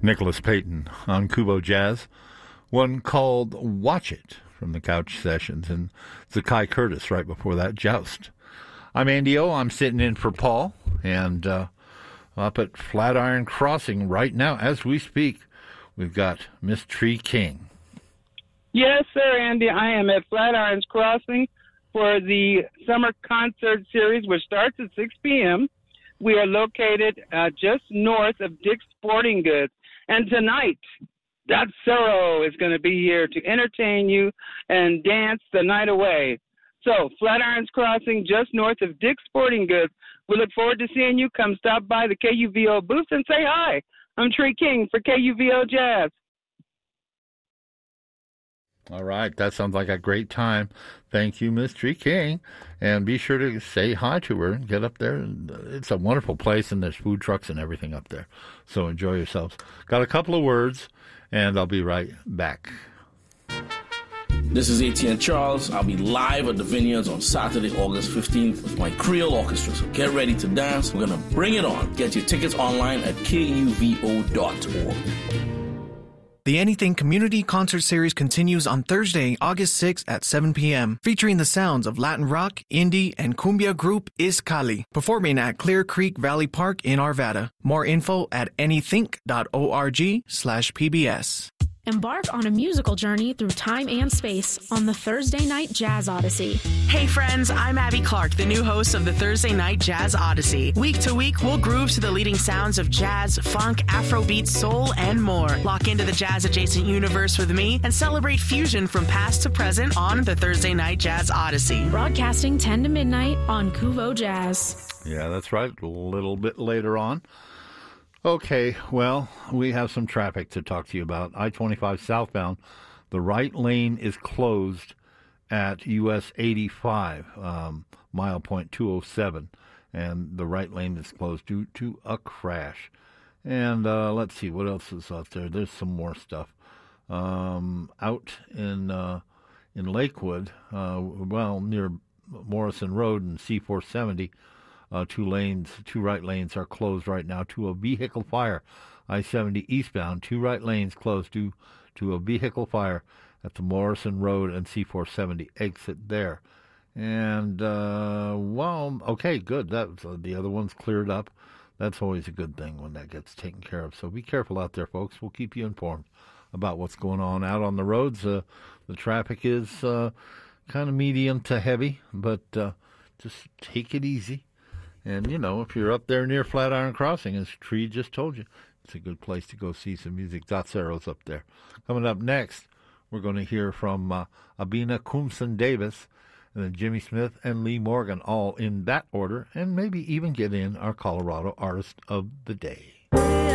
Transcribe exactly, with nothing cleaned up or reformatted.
Nicholas Payton on Kubo Jazz. One called Watch It from the Couch Sessions, and Zakai Curtis right before that, Joust. I'm Andy O. I'm sitting in for Paul, and uh, up at Flatiron Crossing right now as we speak, we've got Miss Tree King. Yes, sir, Andy. I am at Flatiron's Crossing for the summer concert series, which starts at six p.m. We are located uh, just north of Dick's Sporting Goods. And tonight, Dot Sorrow is going to be here to entertain you and dance the night away. So, Flatiron's Crossing, just north of Dick's Sporting Goods. We look forward to seeing you. Come stop by the K U V O booth and say hi. I'm Tree King for K U V O Jazz. All right, that sounds like a great time. Thank you, Miss Tree King. And be sure to say hi to her and get up there. It's a wonderful place, and there's food trucks and everything up there. So enjoy yourselves. Got a couple of words, and I'll be right back. This is A T N Charles. I'll be live at the Vineyards on Saturday, August fifteenth with my Creole Orchestra. So get ready to dance. We're going to bring it on. Get your tickets online at K U V O dot org. The Anything Community Concert Series continues on Thursday, August sixth at seven p.m., featuring the sounds of Latin rock, indie, and cumbia group Is Cali, performing at Clear Creek Valley Park in Arvada. More info at anythink dot org slash PBS. Embark on a musical journey through time and space on the Thursday Night Jazz Odyssey. Hey friends, I'm Abby Clark, the new host of the Thursday Night Jazz Odyssey. Week to week, we'll groove to the leading sounds of jazz, funk, Afrobeat, soul, and more. Lock into the jazz-adjacent universe with me and celebrate fusion from past to present on the Thursday Night Jazz Odyssey. Broadcasting ten to midnight on Kuvo Jazz. Yeah, that's right. A little bit later on. Okay, well, we have some traffic to talk to you about. I twenty-five southbound, the right lane is closed at U S eighty-five, um, mile point two oh seven, and the right lane is closed due to a crash. And uh, let's see, what else is out there? There's some more stuff. Um, out in uh, in Lakewood, uh, well, near Morrison Road and C four seventy, Uh, two lanes, two right lanes are closed right now to a vehicle fire. I seventy eastbound, two right lanes closed due to a vehicle fire at the Morrison Road and C four seventy exit there. And, uh, well, okay, good. That uh, the other one's cleared up. That's always a good thing when that gets taken care of. So be careful out there, folks. We'll keep you informed about what's going on out on the roads. Uh, the traffic is uh, kind of medium to heavy, but uh, just take it easy. And, you know, if you're up there near Flatiron Crossing, as Tree just told you, it's a good place to go see some music. Dot Zero's up there. Coming up next, we're going to hear from uh, Abina Coomson Davis, and then Jimmy Smith and Lee Morgan, all in that order, and maybe even get in our Colorado Artist of the Day.